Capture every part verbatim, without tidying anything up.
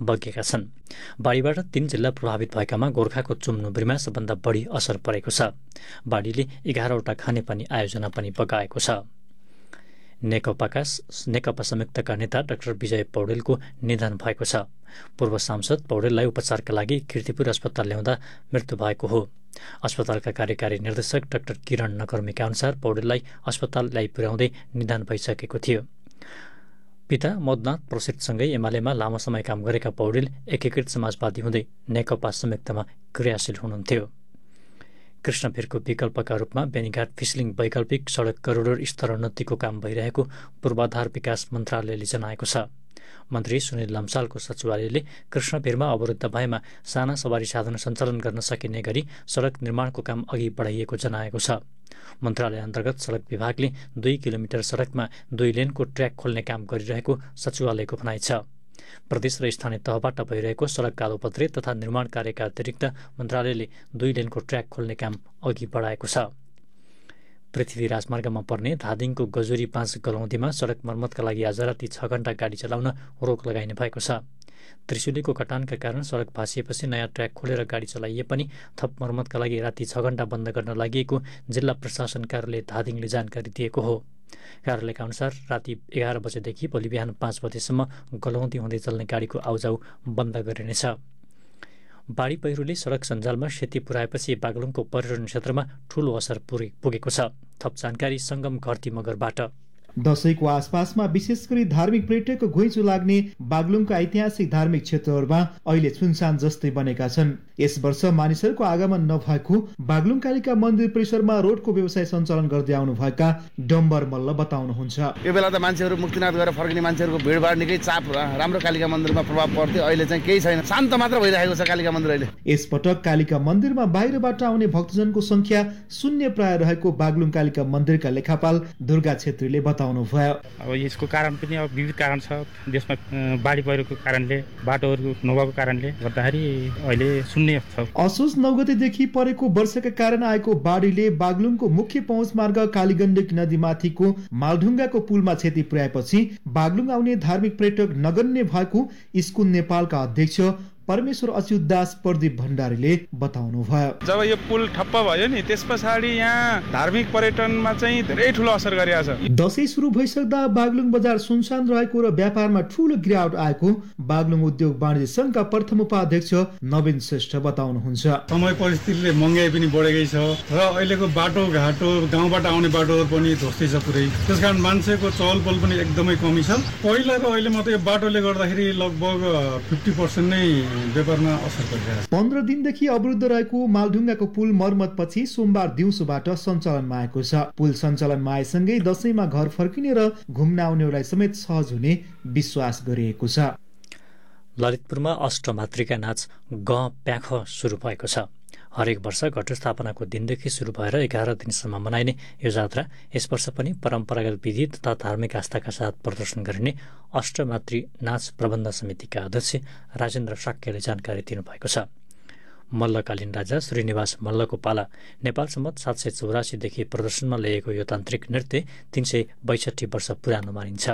बगेका छन्। बाढीबाट तीन जिल्ला प्रभावित भएकामा गोर्खाको चुम्नुबुरीमा सबभन्दा बढी असर परेको छ। बाढीले एघारवटा खानेपानी आयोजना पनि बगाएको छ। नेकपाका नेकपा संयुक्तका नेता डाक्टर विजय पौडेलको निधन भएको छ। पूर्व सांसद पौडेललाई उपचारका लागि कीर्तिपुर अस्पताल ल्याउँदा मृत्यु भएको हो। अस्पतालका कार्यकारी निर्देशक डाक्टर किरण नकर्मीका अनुसार पौडेललाई अस्पताल ल्याइपुर्याउँदै निधन भइसकेको थियो। पिता मदनाथ प्रसिद्धसँगै एमालेमा लामो समय काम गरेका पौडेल एकीकृत समाजवादी हुँदै नेकपा संयुक्तमा क्रियाशील हुनुहुन्थ्यो। कृष्णभिरको विकल्पका रूपमा बेनीघाट फिसलिङ वैकल्पिक सडक करिडोर स्तरोन्नतिको काम भइरहेको पूर्वाधार विकास मन्त्रालयले जनाएको छ। मन्त्री सुनिल लम्सालको सचिवालयले कृष्णभिरमा अवरुद्ध भएमा साना सवारी साधन सञ्चालन गर्न सकिने गरी सडक निर्माणको काम अघि बढाइएको जनाएको छ। मन्त्रालय अन्तर्गत सडक विभागले दुई किलोमिटर सडकमा दुई लेनको ट्र्याक खोल्ने काम गरिरहेको सचिवालयको भनाइ छ। प्रदेश र स्थानीय तहबाट भइरहेको सडक कालोपत्रे तथा निर्माण कार्यका अतिरिक्त मन्त्रालयले दुई लेनको ट्र्याक खोल्ने काम अघि बढाएको छ। पृथ्वी राजमार्गमा पर्ने धादिङको गजुरी पाँच गलौँदीमा सडक मर्मतका लागि आज राति छ घण्टा गाडी चलाउन रोक लगाइने भएको छ। त्रिशुलीको कटानका कारण सडक भाँसिएपछि नयाँ ट्र्याक खोलेर गाडी चलाइए पनि थप मर्मतका लागि राति छ घण्टा बन्द गर्न लागि जिल्ला प्रशासन कार्यालय धादिङले जानकारी दिएको हो। कार्यालयका अनुसार राति एघार बजेदेखि भोलि बिहान पाँच बजेसम्म गलौँदी हुँदै चल्ने गाडीको आउजाउ बन्द गरिनेछ। बाढी पहिरोले सडक सञ्जालमा क्षति पुर्याएपछि बागलुङको पर्यटन क्षेत्रमा ठूलो असर पुगेको छ। थप जानकारी सङ्गम घरती मगरबाट। दशैंको आसपासमा विशेष गरी धार्मिक पर्यटकको घुइँचो लाग्ने बागलुङका ऐतिहासिक धार्मिक क्षेत्रहरूमा अहिले सुनसान जस्तै बनेका छन्। यस वर्ष मानिसहरूको आगमन नभएको बागलुङ कालिका मन्दिर परिसरमा रोडको व्यवसाय सञ्चालन गर्दै आउनुभएका डम्बर मल्ल बताउनुहुन्छ। यो बेला त मान्छेहरू मुक्तिनाथ गएर फर्किने मान्छेहरूको भिडभाड निकै चाप राम्रो कालिका मन्दिरमा प्रभाव पर्थ्यो। अहिले चाहिँ केही छैन, शान्त मात्र भइरहेको छ कालिका मन्दिर अहिले। यसपटक कालिका मन्दिरमा बाहिरबाट आउने भक्तजनको संख्या शून्य प्राय रहेको बागलुङ कालिका मन्दिरका लेखापाल दुर्गा छेत्रीले बताउनु भयो। अब यसको कारण पनि अब विविध कारण छ। देशमा बाढी पहिरोको कारणले, बाटोहरू नभएको कारणले गर्दाखेरि अहिले शून्य छ। असोज नौ गतेदेखि परेको वर्षाका कारण आएको बाढीले बागलुङको मुख्य पहुँच मार्ग कालीगण्डकी नदीमाथिको मालढुङ्गाको पुलमा क्षति पुर्याएपछि बागलुङ आउने धार्मिक पर्यटक नगन्य भएको स्कुल नेपालका अध्यक्ष परमेश्वर अच्युत दास प्रदीप भण्डारीले बताउनु भयो। जब यो पुल ठप्प भयो नि त्यस पछाडि यहाँ धार्मिक पर्यटनमा चाहिँ धेरै ठुलो असर गरिरहेछ। दशैं सुरु भइसक्दा बागलुङ बजार सुनसान रहेको र व्यापारमा ठुलो गिरावट आएको बागलुङ उद्योग वाणिज्य संघका प्रथम उपाध्यक्ष नवीन श्रेष्ठ बताउनुहुन्छ। समय परिस्थितिले महँगाई पनि बढेकै छ र अहिलेको बाटो घाटो गाउँबाट आउने बाटोहरू पनि ध्वस्तै छ पुरै। त्यसकारण मान्छेको चहलपहल पनि एकदमै कमी छ। पहिला र अहिले मात्रै यो बाटोले गर्दाखेरि लगभग फिफ्टी पर्सेन्ट नै व्यापारमा असर परिरहेको छ। पन्ध्र दिनदेखि अवरुद्ध रहेको मालढुङ्गाको पुल मर्मत पछि सोमबार दिउँसोबाट सञ्चालनमा आएको छ। पुल सञ्चालनमा आएसँगै दशैंमा घर फर्किने र घुम्न आउनेहरूलाई समेत सहज हुने विश्वास गरिएको छ। ललितपुरमा अष्टमातृका नाच ग प्याख सुरु भएको छ। हरेक वर्ष घटस्थापनाको दिनदेखि सुरु भएर एघार दिनसम्म मनाइने यो जात्रा यस वर्ष पनि परम्परागत विधि तथा धार्मिक आस्थाका साथ प्रदर्शन गरिने अष्टमातृ नाच प्रबन्ध समितिका अध्यक्ष राजेन्द्र शाक्यले जानकारी दिनुभएको छ। मल्लकालीन राजा श्रीनिवास मल्लको पाला नेपाल सम्मत सात सय चौरासीदेखि प्रदर्शनमा ल्याएको यो तान्त्रिक नृत्य तीन सय बैसठी वर्ष पुरानो मानिन्छ।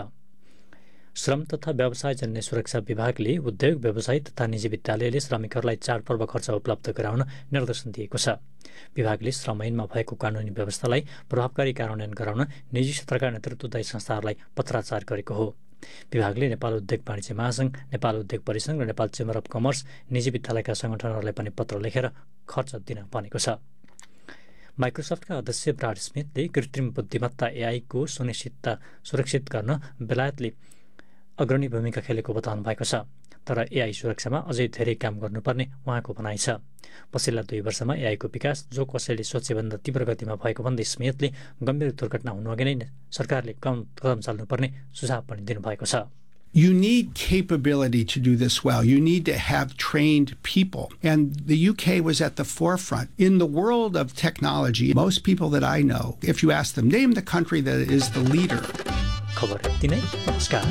श्रम तथा व्यवसायजन्य सुरक्षा विभागले उद्योग व्यवसाय तथा निजी विद्यालयले श्रमिकहरूलाई चाडपर्व खर्च उपलब्ध गराउन निर्देशन दिएको छ। विभागले श्रम ऐनमा भएको कानूनी व्यवस्थालाई प्रभावकारी कार्यान्वयन गराउन निजी क्षेत्रका नेतृत्वदायी संस्थाहरूलाई पत्राचार गरेको हो। विभागले नेपाल उद्योग वाणिज्य महासंघ, नेपाल उद्योग परिसंघ र नेपाल चेम्बर अफ कमर्स निजी विद्यालयका संगठनहरूलाई पनि पत्र लेखेर खर्च दिन भनेको छ। माइक्रोसफ्टका अध्यक्ष ब्राड स्मिथले कृत्रिम बुद्धिमत्ता एआई को सुनिश्चितता सुरक्षित गर्न बेलायतले अग्रणी भूमिका खेलेको बताउनु भएको छ। तर एआई सुरक्षामा अझै धेरै काम गर्नुपर्ने उहाँको भनाइ छ। पछिल्ला दुई वर्षमा एआईको विकास जो कसैले सोचेभन्दा तीव्र गतिमा भएको भन्दै स्मिथले गम्भीर दुर्घटना हुनुअघि नै सरकारले कदम चाल्नुपर्ने सुझाव पनि दिनुभएको छ। You need capability to do this well. You need to have trained people. And the U K was at the forefront. In the world of technology, most people that I know, if you ask them, name the country that is the leader. खबर यति नै। नमस्कार।